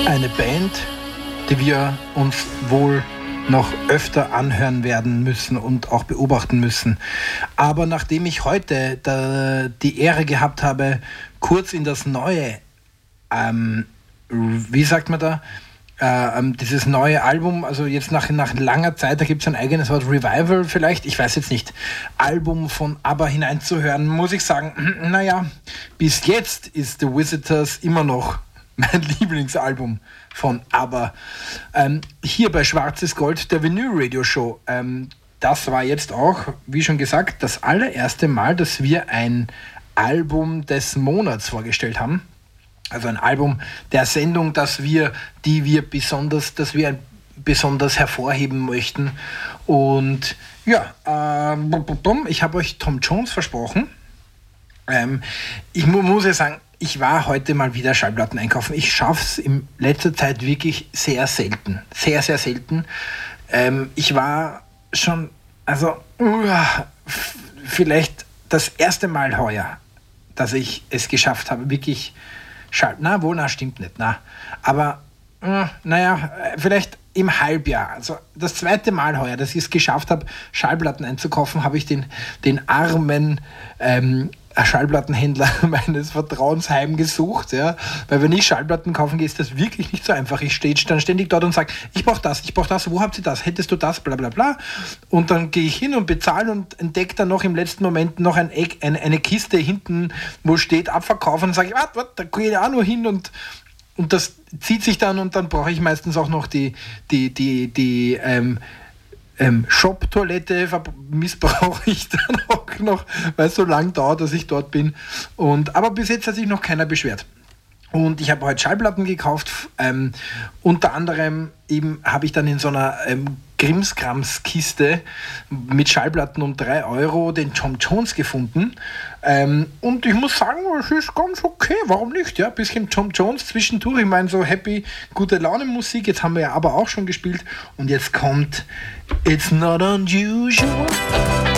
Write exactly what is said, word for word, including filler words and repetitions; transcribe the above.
Eine Band, die wir uns wohl noch öfter anhören werden müssen und auch beobachten müssen. Aber nachdem ich heute da die Ehre gehabt habe, kurz in das neue, ähm, wie sagt man da, äh, dieses neue Album, also jetzt nach, nach langer Zeit, da gibt es ein eigenes Wort, Revival vielleicht, ich weiß jetzt nicht, Album von ABBA hineinzuhören, muss ich sagen, naja, bis jetzt ist The Visitors immer noch mein Lieblingsalbum von ABBA. Ähm, hier bei Schwarzes Gold, der Vinyl Radio Show. Ähm, das war jetzt auch, wie schon gesagt, das allererste Mal, dass wir ein Album des Monats vorgestellt haben. Also ein Album der Sendung, das wir, die wir besonders, dass wir besonders hervorheben möchten. Und ja, ähm, ich habe euch Tom Jones versprochen. Ähm, ich mu- muss ja sagen, ich war heute mal wieder Schallplatten einkaufen. Ich schaffe es in letzter Zeit wirklich sehr selten. Sehr, sehr selten. Ähm, ich war schon, also uh, f- vielleicht das erste Mal heuer, dass ich es geschafft habe, wirklich Schall... Na, wohl, na, stimmt nicht. Na. Aber, uh, naja, vielleicht im Halbjahr. Also das zweite Mal heuer, dass ich es geschafft habe, Schallplatten einzukaufen, habe ich den, den armen ähm, Schallplattenhändler meines Vertrauens heimgesucht, ja, weil wenn ich Schallplatten kaufen gehe, ist das wirklich nicht so einfach. Ich stehe dann ständig dort und sage, ich brauche das, ich brauche das, wo habt ihr das, hättest du das, bla bla bla, und dann gehe ich hin und bezahle und entdecke dann noch im letzten Moment noch ein Eck, eine, eine Kiste hinten, wo steht Abverkauf, und dann sage ich, warte, warte, da gehe ich auch nur hin und und das zieht sich dann, und dann brauche ich meistens auch noch die die die die ähm, Ähm, Shop-Toilette missbrauche ich dann auch noch, weil es so lang dauert, dass ich dort bin. Und, aber bis jetzt hat sich noch keiner beschwert. Und ich habe heute Schallplatten gekauft. Ähm, unter anderem eben habe ich dann in so einer ähm, Krimskrams-Kiste mit Schallplatten um drei Euro den Tom Jones gefunden. Ähm, und ich muss sagen, es ist ganz okay, warum nicht? Ja, ein bisschen Tom Jones zwischendurch. Ich meine, so happy, gute Laune Musik. Jetzt haben wir ja aber auch schon gespielt. Und jetzt kommt It's Not Unusual.